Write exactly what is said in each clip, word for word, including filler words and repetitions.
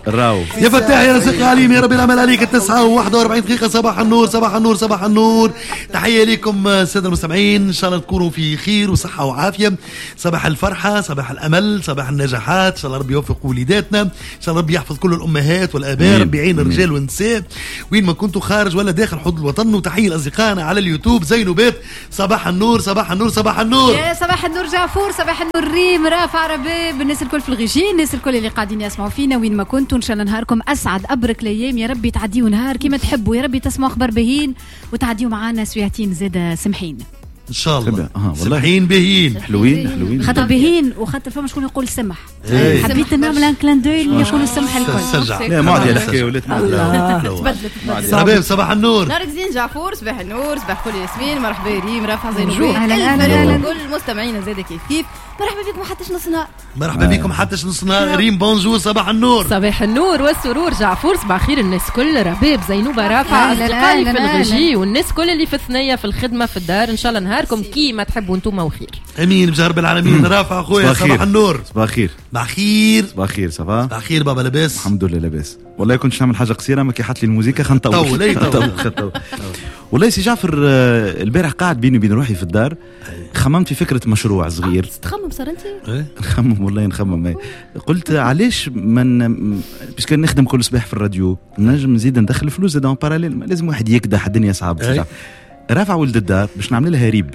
راو يا فتاح يا رزق عليم يا رب العمل عليك. التسعة وواحد وأربعين دقيقة. صباح النور صباح النور صباح النور. تحية لكم سادة المستمعين، إن شاء الله تكونوا في خير وصحة وعافية. صباح الفرحة، صباح الأمل، صباح النجاحات. إن شاء الله ربي يوفق وليداتنا، إن شاء الله ربي يحفظ كل الأمهات والآباء، ربي يعين الرجال والنساء وين ما كنتوا خارج ولا داخل حدود الوطن. وتحية لأصدقائنا على اليوتيوب زينوبات. صباح النور صباح النور صباح النور. يا صباح النور جعفور، صباح النور ريم، رافع رباب، الناس الكل في الغيجين، الناس الكل اللي قاعدين يسمعوا فينا وين ما كنتوا. ان شاء الله نهاركم اسعد ابرك الايام، يا ربي تعديوا نهار كما تحبوا، يا ربي تسمعوا اخبار باهين وتعديوا معانا سويعتين زاده سمحين ان شاء الله. اه سمحين باهين حلوين حلوين خاطر باهين وخاطر فما شكون يقول سمح. ايه. حبيت نعمل ان كلان دوي يقول السمح الكل. سجع لا معدي الحكايه ولات تبدلت تبدلت. رباب صباح النور. نهارك زين جعفور، صباح النور، صباح كل ياسمين، مرحبا ريم، رافع زينوبات، أهلا، أهلا، أهلا. كل مستمعينا زاد كيف كيف. مرحبا بكم حتى نص نهار. مرحبا بكم حتى نص نهار. ريم بونجور صباح النور. صباح النور والسرور جعفور، صباح خير الناس كل، رباب زينوبة رافع، أهلا، أصدقائي في أهلا، الغجي والناس كل اللي في الثنية في الخدمة في الدار. إن شاء الله نهاركم كيما تحبوا انتم وخير. امين بجاه رب العالمين. رافع اخويا صباح النور. صباح خير صباح خير صباح خير. صباح صباح خير بابا لاباس. الحمد لله لاباس. والله كنت نعمل حاجه قصيره ما كي حط لي الموسيقى خنطول طول اي طول. والله سي جعفر البارح قاعد بيني وبين روحي في الدار خممت في فكره مشروع صغير. تخمم صار انت؟ نخمم والله نخمم. قلت علاش من باش كان نخدم كل صباح في الراديو نجم نزيد ندخل فلوس زاد اون باراليل، ما لازم واحد يكدح الدنيا صعب. رافع ولد الدار باش نعمل لها ريب.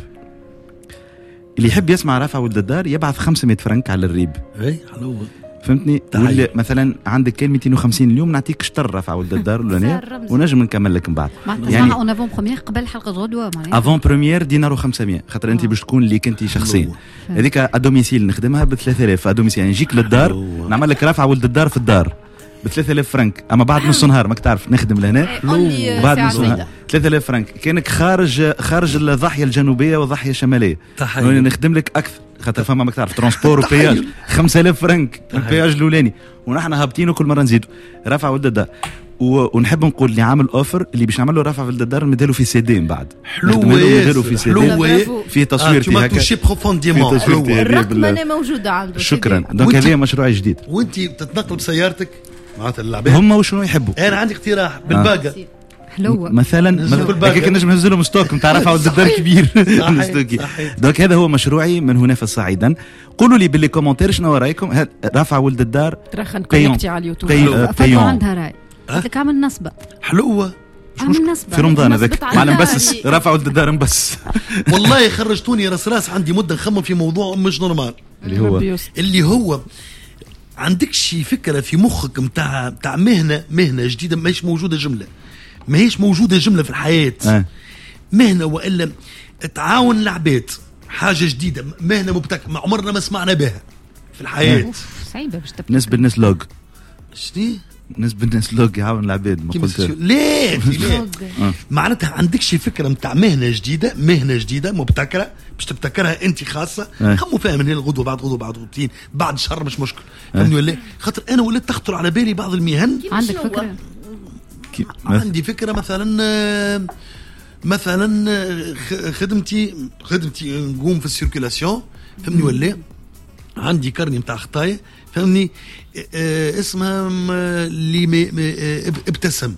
اللي يحب يسمع رافع ولد الدار يبعث خمسمية فرنك على الريب. اي حلو فهمتني. ولا مثلا عندك كان مئتين وخمسين اليوم نعطيك شطر رافع ولد الدار ولا ونجم نكمل لك من بعد. يعني اون افون بروميير قبل حلقه غدوه معناها افون بروميير دينار وخمسمية خاطر انت باش تكون ليك انت شخصيا. هذيك ادوميسيل نخدمها ب ثلاثة آلاف ادوميسيل، يعني نجيك للدار نعمل لك رافع ولد الدار في الدار ب ثلاثة آلاف فرنك. اما بعد نص نهار ماك تعرف نخدم لهنا بعد نص نهار ثلاثة آلاف فرنك كانك خارج خارج الضاحيه الجنوبيه والضاحيه الشماليه. نخدم لك اكثر خاطر فما ماك تعرف ترونسبور وبياج خمسة آلاف فرنك البياج الاولاني ونحن هابطين وكل مره نزيدوا رافع ولد الدار. ونحب نقول اللي عامل اوفر اللي باش نعمل له رافع ولد الدار نديروا في سي دي من بعد حلو في سي دي فيه تصوير فيه هكا توشي بروفونديمون. الرقم انا موجوده عنده. شكرا. دونك هذا مشروع جديد. وانت تتنقل بسيارتك معناتها العباد هم وشنو يحبوا. انا عندي اقتراح بالباقه حلوه مثلا هيك نجم نهز لهم ستوك نتاع رافع ولد الدار كبير. دونك هذا هو مشروعي من هنا في الصعيدا. قولوا لي باللي كومنتير شنو رايكم. رافع ولد الدار ترخن كونيكتي على اليوتيوب. فاتوا عندها راي قلت لك اعمل نصبه حلوه عمل نصبه في رمضان هذاك معلم بس رافع ولد الدار بس. والله خرجتوني راس راس عندي مده نخمم في موضوع مش نورمال اللي هو اللي هو عندك شي فكره في مخك متاع متاع مهنه مهنه جديده ماهيش موجوده جمله ماهيش موجوده جمله في الحياه. أه. مهنه والا تعاون العباد حاجه جديده مهنه مبتكره عمرنا ما سمعنا بها في الحياه. صعيبه باش تبدا ناس بالناس لوج شنو ناس بالناس لوج يعاون العباد ما قلت ليه ليه معناتها عندك شي فكره متاع مهنه جديده مهنه جديده مبتكره باش تبتكرها انت خاصه. خموا فيها من هنا الغدوه بعد غدوه بعد غدوتين بعد شهر مش مشكل. فهمني ولا خاطر انا وليت تخطر على بالي بعض المهن. عندك فكره؟ عندي فكره مثلا مثلا خدمتي خدمتي نقوم في السيركيلاسيون. فهمني ولا عندي كرني متاع خطايا. فهمني اه اسمها اللي ابتسم.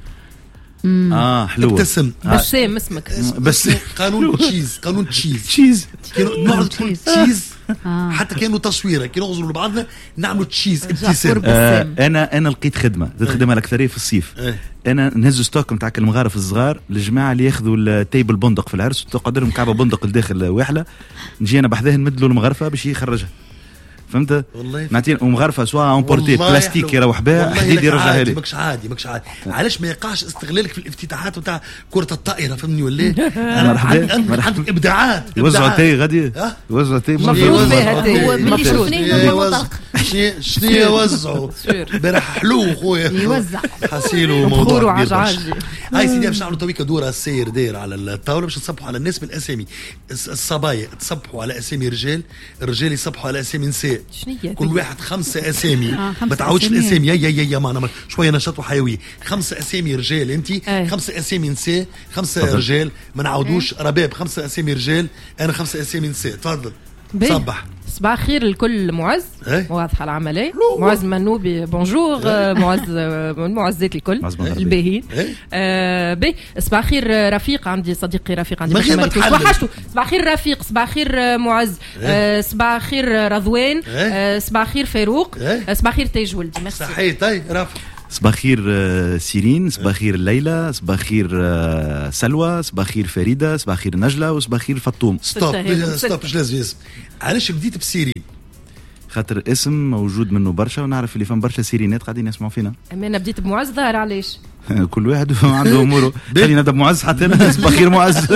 اه حلوه ابتسم بسام اسمك بس قانون تشيز قانون تشيز تشيز كانوا تشيز حتى كانوا تصويره كانوا نغزروا لبعضنا نعملوا تشيز ابتسام. آه انا انا لقيت خدمه خدمه الاكثريه في الصيف. انا نهز ستوك نتاع المغارف الصغار الجماعه اللي ياخذوا التيبل بندق في العرس وتقعد لهم كعبه بندق لداخل واحله نجي انا بحذاه نمد له المغرفه باش يخرجها. فهمت نعطيه ومغرفه سواء اون بورتي بلاستيك يروح بها حديد يرجعها لي. ماكش عادي ماكش عادي. علاش ما يقعش استغلالك في الافتتاحات نتاع كره الطائره. فهمني ولا انا عندك ابداعات يوزعوا تي غادي يوزعوا تي مفروض فيها تي هو ملي شفناه شنو يوزعوا امبارح حلو خويا يوزع حسيلو موضوع كبير. عجاجي هاي سيدي باش نعملوا تويكا دوره السير داير على الطاوله باش نصبحوا على الناس بالاسامي. الصبايا تصبحوا على اسامي رجال الرجال يصبحوا على اسامي نساء. كل واحد خمسة أسامي. آه ما تعودش الأسامي يا يا يا معنا شوية نشاط وحيوية. خمسة أسامي رجال أنتي أي. خمسة أسامي نساء خمسة طبعا. رجال ما نعودوش. رباب خمسة أسامي رجال أنا خمسة أسامي نساء. تفضل صبح صباح خير الكل. معز واضحه العمليه. معز منوبي بونجور. معز المعزات الكل الباهين. آه باهي. صباح خير رفيق. عندي صديقي رفيق عندي وحشته. صباح خير رفيق. صباح خير معز. آه صباح خير رضوان. آه صباح خير فاروق. آه صباح خير تاج ولدي. ميرسي. صحيح. طيب رفيق. صباح خير سيرين. صباح خير ليلى. صباح خير سلوى. صباح خير فريده. صباح خير نجله. وصباح خير فطوم. ستوب ستوب. مش لازم اسم. علاش بديت بسيرين؟ خاطر اسم موجود منه برشا ونعرف اللي فهم برشا سيرينات قاعدين يسمعوا فينا. انا بديت بمعز ظاهر علاش كل واحد عنده اموره. خلينا نبدا بمعز حتى انا. صباح خير معز.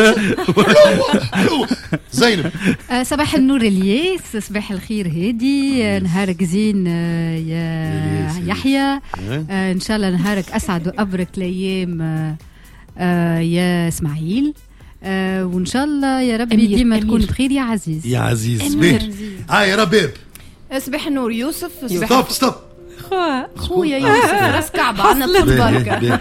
زينب. صباح النور الياس. صباح الخير هادي. نهارك زين يا يحيى. ان شاء الله نهارك اسعد وابرك الايام يا اسماعيل. وان شاء الله يا ربي ديما تكون بخير يا عزيز. يا عزيز بيه. هاي ربيب. صباح النور يوسف. ستوب ستوب. خويا يوسف راس كعبة عنا طول بركة.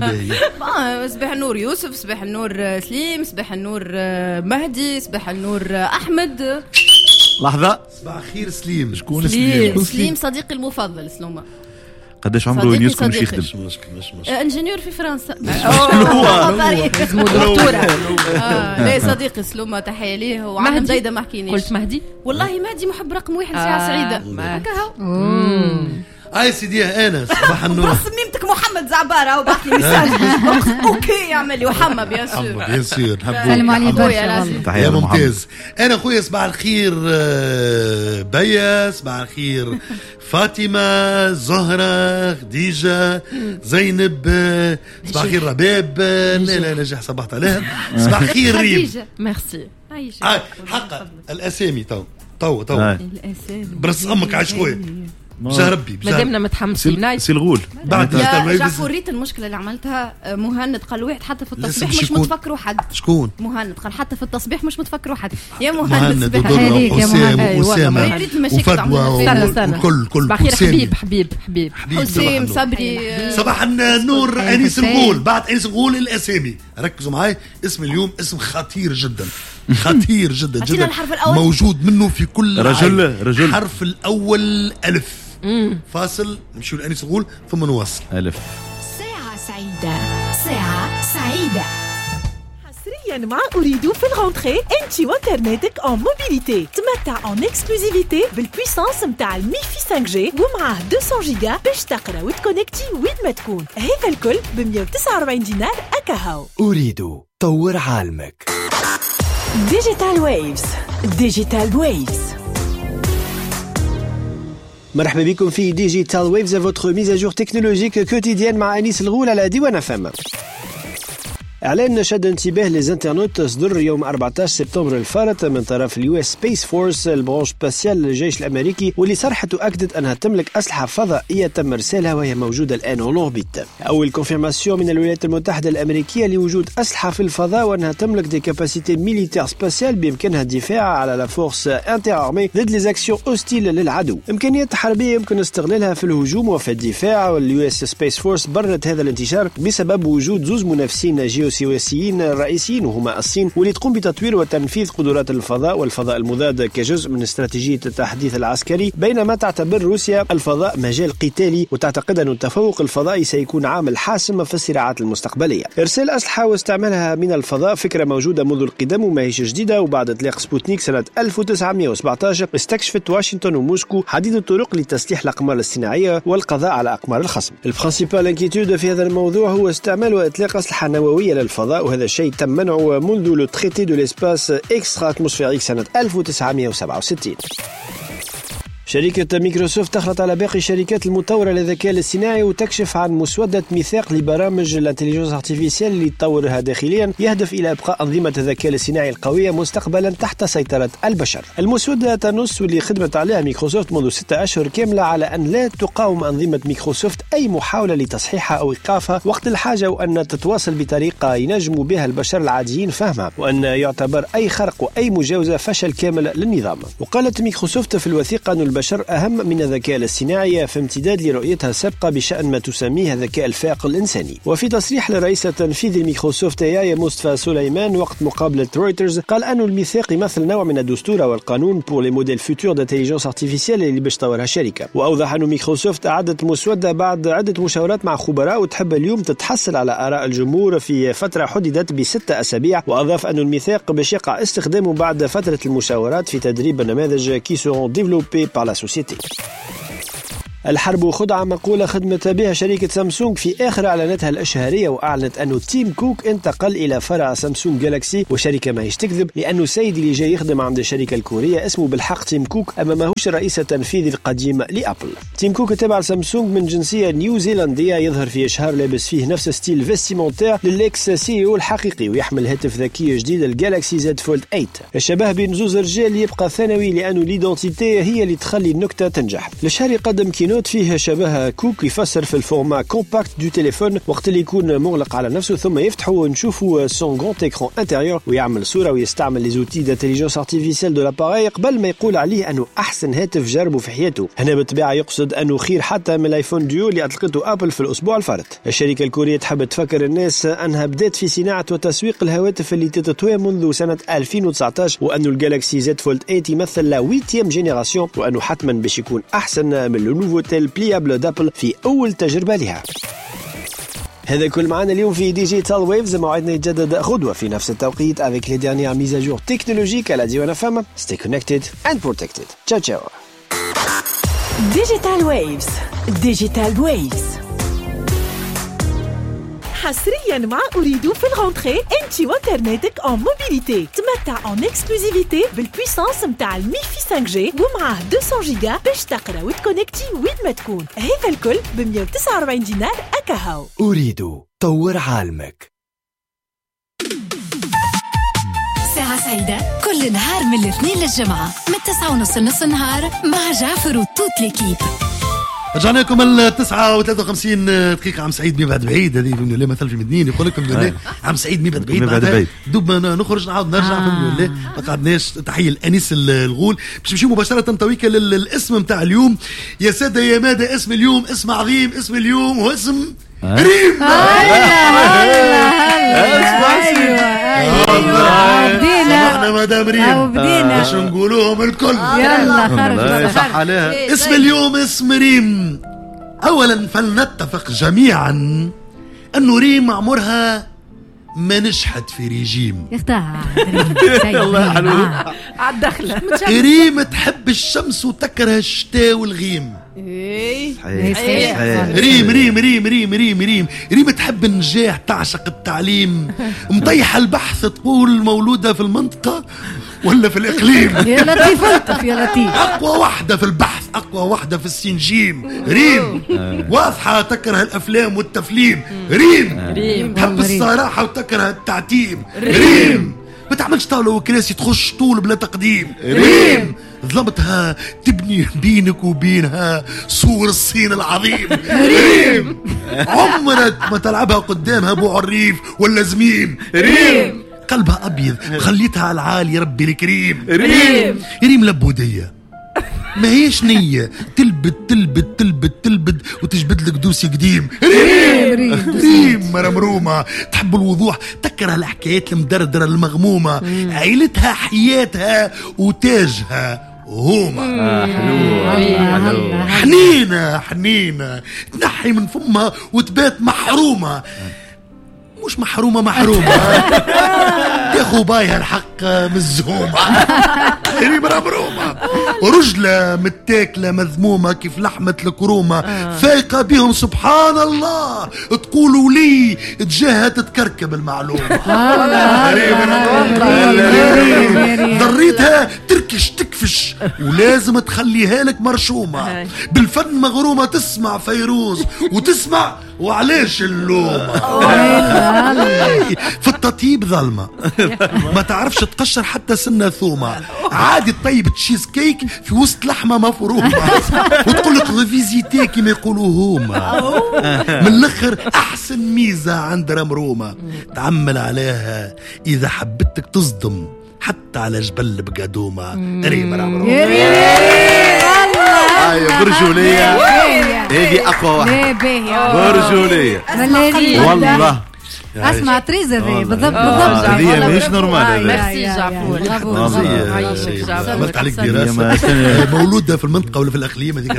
صباح النور يوسف. صباح النور سليم. صباح النور مهدي. صباح النور أحمد. لحظة. صباح خير سليم. شكون سليم؟ سليم صديقي المفضل. سلومة قداش عمره يسكن مش يخدم؟ مش مشكل مش مشكل. انجينيور في فرنسا. اسمه دكتورة. لا صديقي سلومة تحية ليه. وعنا جيدة ما حكيناش. قلت مهدي. والله مهدي محب رقم واحد. ساعة سعيدة هكا هو. هاي سيدي انا صباح النور. صميمتك محمد زعبارة وبعث لي مساج. اوكي يعمل لي وحمى بيان سور. بيان سور. سلام عليكم يا ممتاز. انا خويا صباح الخير بيا. صباح الخير فاطمة. زهرة. خديجة. زينب. صباح الخير رباب. لا لا لا جح صبحت عليها. صباح الخير ريم. ميرسي. حقا الاسامي تو تو تو الاسامي برس امك على شويه. بجاه ربي مادامنا متحمسين. سي الغول بعد جعفر ريت المشكله اللي عملتها. مهند قال واحد حتى في التصبيح مش متفكروا حد. شكون مهند قال حتى في التصبيح مش متفكروا حد. يا مهند وحسام وأسامة وفدوى وكل كل حبيب حبيب حبيب حسام صبري. صباح النور انيس الغول. بعد انيس الغول الاسامي ركزوا معي. اسم اليوم اسم خطير جدا. خطير جدا جدا. موجود منه في كل رجل رجل. حرف الاول الف. مم. فاصل نمشي لأنيس الغول ثم نواصل. ألف. ساعة سعيدة. ساعة سعيدة حصريا مع أريدو في الغونتري. انتي وانترنتك en موبيليتي. تمتع en اكسكلوزيفيتي بالبويسانس متاع الميفي خمسة جي ومعاه مئتين جيجا باش تقرا وتكونكتي وين ما تكون. هذا الكل ب مئة وتسعة وأربعين دينار أكاهو. أريدو طور عالمك. ديجيتال ويفز. ديجيتال ويفز. مرحبا بكم في ديجيتال ويفز votre mise à jour technologique quotidienne مع أنيس الغول على ديوان فم. إعلان شد انتباه للانترنت صدر يوم أربعة عشر سبتمبر الفارط من طرف اليو اس سبيس فورس البرانش سباسيال للجيش الأمريكي واللي صرحت وأكدت أنها تملك أسلحة فضائية تم إرسالها وهي موجودة الآن أون أوربيت. أول كونفيرماسيون من الولايات المتحدة الأمريكية لوجود أسلحة في الفضاء وأنها تملك دي كاباسيتي ميليتير سباسيال بإمكانها الدفاع على لا فورس انتر أرمي ضد لي زاكسيون أوستيل للعدو. إمكانيات حربية يمكن استغلالها في الهجوم وفي الدفاع. واليو اس سبيس فورس بررت هذا الانتشار بسبب وجود زوز منافسين جيو سياسيين رئيسيين وهما الصين واللي تقوم بتطوير وتنفيذ قدرات الفضاء والفضاء المضاد كجزء من استراتيجية التحديث العسكري. بينما تعتبر روسيا الفضاء مجال قتالي وتعتقد أن التفوق الفضائي سيكون عامل حاسم في الصراعات المستقبلية. إرسال أسلحة واستعمالها من الفضاء فكرة موجودة منذ القدم وما هيش جديدة. وبعد إطلاق سبوتنيك سنة ألف وتسعمئة وسبعة عشر استكشفت واشنطن وموسكو حديد الطرق لتسليح الأقمار الصناعية والقضاء على أقمار الخصم. البرانسيبال انكيتود في هذا الموضوع هو استعمال وإطلاق أسلحة نووية للفضاء وهذا الشيء تم منعه منذ لو تريتي دو ليسباس اكسترا اتموسفيريك سنة ألف وتسعمئة وسبعة وستين. شركة مايكروسوفت تخلط على باقي الشركات المطورة للذكاء الاصطناعي وتكشف عن مسودة ميثاق لبرامج الانتليجنس ارتيفيسيال اللي تطورها داخليا يهدف إلى إبقاء أنظمة الذكاء الاصطناعي القوية مستقبلا تحت سيطرة البشر. المسودة تنص واللي خدمت عليها مايكروسوفت منذ ستة أشهر كاملة على أن لا تقاوم أنظمة مايكروسوفت أي محاولة لتصحيحها أو إيقافها وقت الحاجة وأن تتواصل بطريقة ينجم بها البشر العاديين فهمها وأن يعتبر أي خرق وأي مجاوزة فشل كامل للنظام. وقالت مايكروسوفت في الوثيقة أن البشر أهم من الذكاء الاصطناعي في امتداد لرؤيتها السابقة بشأن ما تسميه الذكاء الفائق الإنساني. وفي تصريح لرئيس التنفيذي لميكروسوفت اي اي مصطفى سليمان وقت مقابلة رويترز قال أن الميثاق يمثل نوع من الدستور والقانون بور لي موديل فيتور d'intelligence artificielle اللي باش تطورها الشركة. وأوضح أن ميكروسوفت أعدت المسودة بعد عدة مشاورات مع خبراء وتحب اليوم تتحصل على آراء الجمهور في فترة حددت بستة أسابيع. وأضاف أن الميثاق باش يقع استخدامه بعد فترة المشاورات في تدريب النماذج كي سيرون ديفلوبي بار لا سوسيتي. الحرب خدعة مقولة خدمت بها شركة سامسونج في آخر إعلاناتها الإشهارية، وأعلنت أنه تيم كوك انتقل إلى فرع سامسونج جالاكسي، وشركة ما تكذب لأنه السيد اللي جاي يخدم عند الشركة الكورية اسمه بالحق تيم كوك، أما ماهوش الرئيس التنفيذي القديم لأبل. تيم كوك تابع سامسونج من جنسية نيوزيلندية، يظهر في شهر لابس فيه نفس ستيل فيستيمونتير للإكس سي او الحقيقي، ويحمل هاتف ذكي جديد الجالاكسي زد فولد ثمانية. الشبه بين زوز رجال يبقى ثانوي لأنه ليدونتيتي هي اللي تخلي النكتة تنجح. الشهر يقدم كينوت فيه شبه كوك يفسر في الفورما كومباكت دو تليفون وقت اللي يكون مغلق على نفسه، ثم يفتحه ونشوفه سون غون اكران انتيريور ويعمل صورة ويستعمل لي زوتي دانتيليجنس ارتيفيسيال دو لاباري قبل ما يقول عليه أنه أحسن هاتف جربه في حياته. هنا بالطبيعة يقصد أنه خير حتى من الايفون ديو اللي أطلقته أبل في الأسبوع الفارط. الشركة الكورية تحب تفكر الناس أنها بدأت في صناعة وتسويق الهواتف اللي تتطوى منذ سنة ألفين وتسعة عشر، وأنه الجالاكسي زد فولد ثمانية يمثل لا ويتيام جينيراسيون، وأنه حتما باش يكون أحسن من لو نوفو تيل بليابل دابل في أول تجربة لها. هذا كل معنا اليوم في ديجيتال ويفز، موعدنا يتجدد غدوة في نفس التوقيت avec les dernières mises à jour technologiques à la Diwan F M. Stay connected and protected. Ciao ciao. Digital Waves. Digital Waves. حصريا مع أريدو في الغونتري انتي وانترنتك اون موبيليتي. تمتع اون اكسكلوزيفيتي بالبويسانس متاع الميفي خمسة جي ومعاه مئتين جيجا باش تقرا وتكونكتي وين ما تكون. هذا الكل ب مئة وتسعة وأربعين دينار أكاهو. أريدو طور عالمك. ساعة سعيدة كل نهار من الاثنين للجمعة من تسعة ونص لنص النهار مع جعفر وتوت ليكيب. رجعنا لكم التسعة وثلاثة وخمسين دقيقة. عم سعيد مي بعد بعيد، هذه لا مثل في مدنين يقول لكم بالله عم سعيد مي بعد بعيد بعد دوب نخرج نعاود نرجع في بالله ما قعدناش. تحية الأنيس الغول. باش نمشيو مباشرة تويكا للاسم نتاع اليوم. يا سادة يا مادة، اسم اليوم اسم عظيم، اسم اليوم هو اسم ريم. احنا مدام ريم باش نقولوهم الكل. يلا خرج صح عليها. اسم اليوم اسم ريم. اولا فلنتفق جميعا انه ريم عمرها ما نجحت في ريجيم. يختار الله حلو على الدخله. ريم تحب الشمس وتكره الشتاء والغيم. صحيح. ريم ريم ريم ريم ريم ريم ريم تحب النجاح، تعشق التعليم، مطيحة البحث، تقول مولودة في المنطقة ولا في الإقليم. يا لطيف الطف يا لطيف. أقوى واحدة في البحث، أقوى واحدة في السنجيم. ريم واضحة تكره الأفلام والتفليم. ريم تحب الصراحة وتكره التعتيم. ريم ما تعملش طاولة وكراسي تخش طول بلا تقديم. ريم ظلمتها تبني بينك وبينها سور الصين العظيم. ريم عمرك ما تلعبها قدامها ابو عريف ولا زميم. ريم قلبها ابيض خليتها على العالي ربي الكريم. ريم ريم لبودية ما هيش نية، تلبد تلبد تلبد تلبد وتجبد لك دوسي قديم. ريم ريم مرمرومة تحب الوضوح، تكره الحكايات المدردرة المغمومة. عيلتها حياتها وتاجها هوما. حنينة حنينة تنحي من فمها وتبات محرومة، مش محرومة محرومة ياخو بايها الحق مزهومة. هي مرمرومة ورجلة متاكلة مذمومة كيف لحمة الكرومة. فايقة بهم سبحان الله تقولوا لي تجاهها تتكركب المعلومة. ضريتها تركش تكفش ولازم تخليها لك مرشومة. بالفن مغرومة تسمع فيروز وتسمع وعلاش اللومة. في التطيب ظلمة ما تعرفش تقشر حتى سنة ثومة. عادي طيب تشيز كيك في وسط لحمة مفرومة وتقول لك ريفيزيتي كما يقولوا هما. من الاخر احسن ميزة عند رمرومة تعمل عليها اذا حبتك تصدم حتى على جبل بقدومة. ريم رمرومة. هاي برجوليه هذه اقوى واحده برجوليه والله. اسمع تريزر ذي بالضبط بالضبط هذه مش نورمال. ميرسي جعفور عايشك جعفور. عملت عليك دراسه مولوده في المنطقه ولا في الاقليم هذيك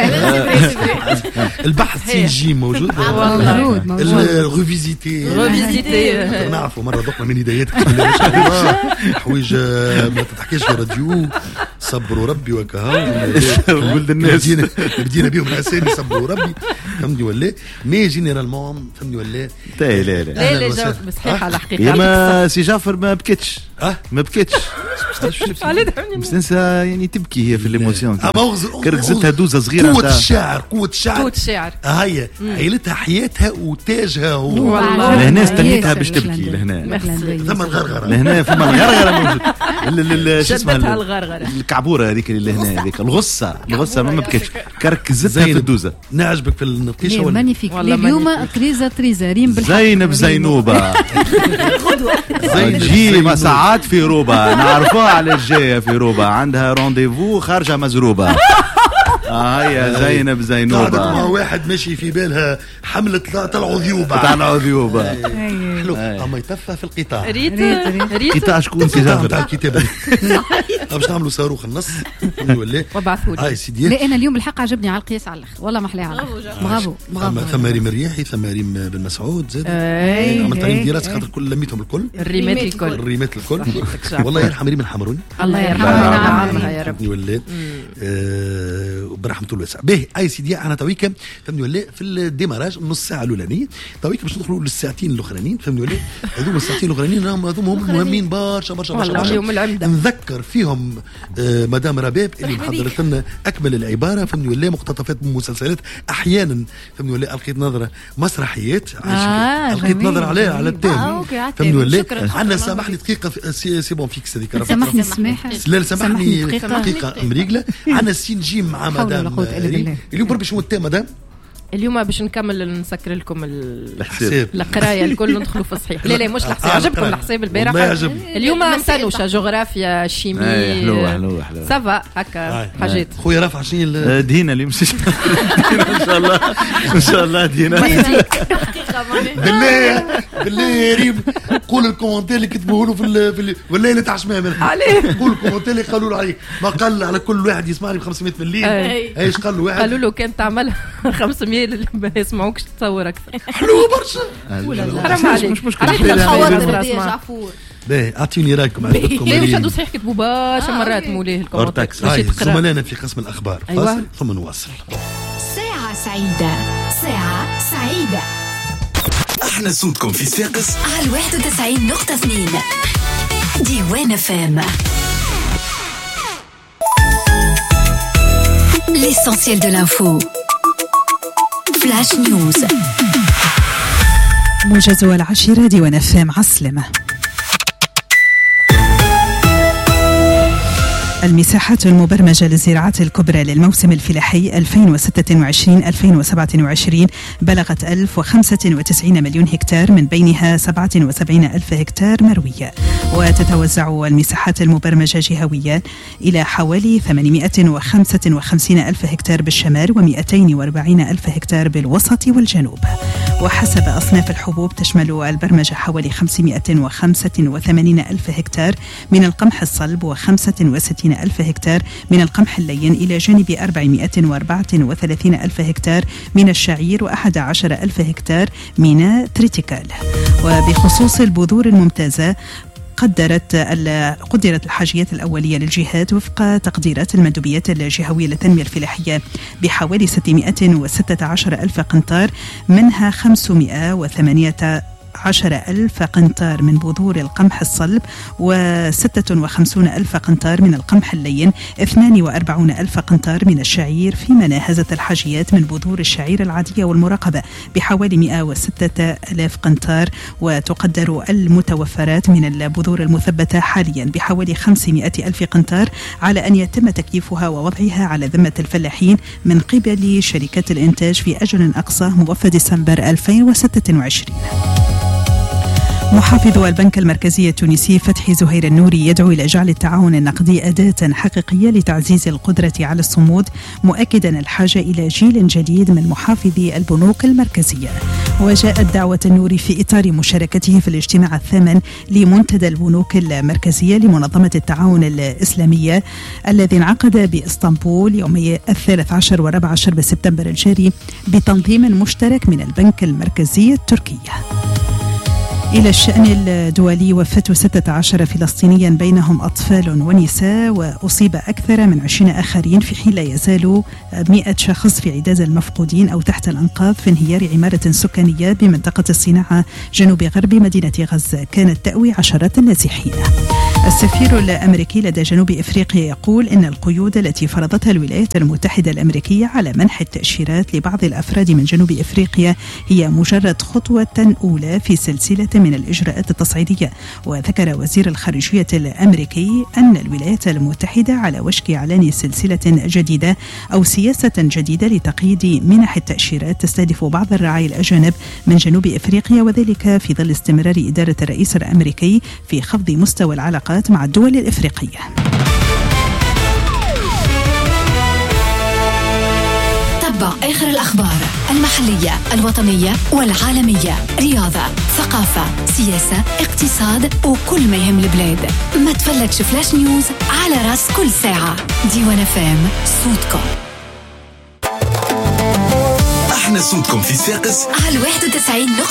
البحث سي جي موجود موجود موجود الريفيزيتي ريفيزيتي نعرفوا مره ذقنا من هدايتك حويج ما تحكيش في الراديو صبروا ربي وكها ولد الناس بدينا بيهم الاسامي صبروا ربي فهمني ولا مي جينيرالمون فهمني ولا لا لا لا لا لا جاوب صحيح على الحقيقه. يا ما سي جعفر ما بكتش اه ما بكتش بس ننسى يعني تبكي هي في الايموسيون كركزتها دوزه صغيره. قوه الشاعر قوه الشاعر قوه الشاعر هي عيلتها حياتها وتاجها هو لهنا استنيتها باش تبكي لهنا ثم الغرغره لهنا ثم الغرغره موجود شو اسمها الغرغره الكعبوره هذيك اللي لهنا هذيك الغصه الغصه ما بكتش كركزتها في الدوزه. نعجبك في النقيشه ولا مانيفيك اليوم تريزا تريزا ريم زينب زينوبه جي ساعات في روبا نعرفوها على الجايه في روبا عندها رونديفو خارجه مزروبه. اه هي زينب زينوبه مع واحد ماشي في بالها حمله طلعوا ذيوبه طلعوا ذيوبه حلو. اما يتفه في القطاع ريت ريت قطاع شكون في تاع الكتابه باش نعملوا صاروخ النص ولا وبعثوا لي. هاي سيدي لا انا اليوم الحق عجبني على القياس على الاخر والله محلاه على الاخر برافو برافو. ثم ريم الرياحي ثم ريم بن مسعود زاد عملت عليهم دراسه خاطر كل لميتهم الكل الريمات الكل الريمات الكل والله يرحم ريم الحمروني الله يرحمها يا رب ولا برحمته الواسعه. باهي اي سيدي انا تويك فهمني ولا في الديماراج النص ساعه الاولانيه تويك باش ندخلوا للساعتين الاخرانيين فهمني ولا هذوما الساعتين الاخرانيين راهم هذوما هم المهمين برشا برشا برشا يوم العمده. نذكر فيهم آه مدام رباب اللي محضرت لنا اكمل العباره فهمني ولا مقتطفات من مسلسلات احيانا فهمني ولا القيت نظره مسرحيات آه القيت نظره عليها على التام آه فهمني ولا عندنا سامحني دقيقه سي, سي بون فيكس هذيك سامحني السماحه لا سامحني دقيقه مريقله عندنا سين جيم مع مدام اليوم بربي شو التام مدام اليوم باش نكمل نسكر لكم الحساب القرايه الكل ندخلوا في الصحيح. لا لا مش الحساب عجبكم الحساب البارح اليوم مسنوشه جغرافيا شيمي حلوه حلوه حلوه سافا هكا حاجات. خويا رافع شنو دهينا اليوم ان شاء الله ان شاء الله دهينا بالله بالله يا ريم قول الكومنتير اللي كتبوه له في في والليله تاع شمامل عليه قول الكومنتير اللي قالوا له عليه ما قال على كل واحد يسمعني ب خمسمية مليم ايش قال له واحد قالوا له كان تعملها خمسمية اللي ما يسمعوكش تصور اكثر حلوه برشا حرام عليك مش مشكله الخواطر دي جعفور. باهي اعطيوني رايكم عجبتكم ليه وش هادو صحيح كتبوا برشا مرات موليه الكومنتات ماشي تقرا زملائنا في قسم الاخبار فاصل ثم نواصل. ساعة سعيدة ساعة سعيدة احنا صوتكم في صفاقس على واحد وتسعين نقطة اثنين ديوان فام. L'essentiel de l'info. Flash News. موجز العشرة ديوان فام عسلمة. المساحات المبرمجة للزراعات الكبرى للموسم الفلاحي ألفين وستة وعشرين ألفين وسبعة وعشرين بلغت ألف وخمسة وتسعين مليون هكتار من بينها سبعة وسبعين ألف هكتار مروية. وتتوزع المساحات المبرمجة جهويا إلى حوالي ثمانمائة وخمسة وخمسين ألف هكتار بالشمال ومئتين وأربعين ألف هكتار بالوسط والجنوب. وحسب أصناف الحبوب تشمل البرمجة حوالي خمسمائة وخمسة وثمانين ألف هكتار من القمح الصلب وخمسة وستين ألف هكتار من القمح اللين إلى جانب أربعمائة وأربعة وثلاثين ألف هكتار من الشعير وأحد عشر ألف هكتار من تريتيكال. وبخصوص البذور الممتازة قدرت قدرت الحاجيات الأولية للجهات وفق تقديرات المندوبيات الجهوية للتنمية الفلاحية بحوالي ستمائة وستة عشر ألف قنطار منها خمسمائة وثمانية عشر ألف قنطار من بذور القمح الصلب وستة وخمسين ألف قنطار من القمح اللين اثنين وأربعين ألف قنطار من الشعير فيما ناهزت الحاجيات من بذور الشعير العادية والمراقبة بحوالي مئة وستة آلاف قنطار. وتقدر المتوفرات من البذور المثبتة حاليا بحوالي خمسمائة ألف قنطار على أن يتم تكييفها ووضعها على ذمة الفلاحين من قبل شركات الإنتاج في أجل أقصى موفى ديسمبر ألفين وستة وعشرين. محافظ البنك المركزي التونسي فتحي زهير النوري يدعو إلى جعل التعاون النقدي أداة حقيقية لتعزيز القدرة على الصمود، مؤكدا الحاجة إلى جيل جديد من محافظي البنوك المركزية. وجاءت دعوة النوري في إطار مشاركته في الاجتماع الثامن لمنتدى البنوك المركزية لمنظمة التعاون الإسلامية الذي انعقد بإسطنبول يومي الثالث عشر والرابع عشر بسبتمبر الجاري بتنظيم مشترك من البنك المركزي التركي. إلى الشأن الدولي، وفاة ستة عشر فلسطينيا بينهم أطفال ونساء، وأصيب أكثر من عشرين آخرين، في حين لا يزال مئة شخص في عداد المفقودين أو تحت الأنقاض في انهيار عمارة سكانية بمنطقة الصناعة جنوب غرب مدينة غزة كانت تأوي عشرات النازحين. السفير الأمريكي لدى جنوب إفريقيا يقول إن القيود التي فرضتها الولايات المتحدة الأمريكية على منح التأشيرات لبعض الأفراد من جنوب إفريقيا هي مجرد خطوة أولى في سلسلة من الإجراءات التصعيدية. وذكر وزير الخارجية الأمريكي أن الولايات المتحدة على وشك إعلان سلسلة جديدة أو سياسة جديدة لتقييد منح التأشيرات تستهدف بعض الرعايا الأجانب من جنوب إفريقيا، وذلك في ظل استمرار إدارة الرئيس الأمريكي في خفض مستوى العلاقات مع الدول الإفريقية. تابع آخر الأخبار المحلية الوطنية والعالمية، رياضة، ثقافة، سياسة، اقتصاد وكل ما يهم البلاد. ما تفلتش فلاش نيوز على راس كل ساعة. ديوان فام، صوتكم. احنا صوتكم في صفاقس على واحد وتسعين نقطة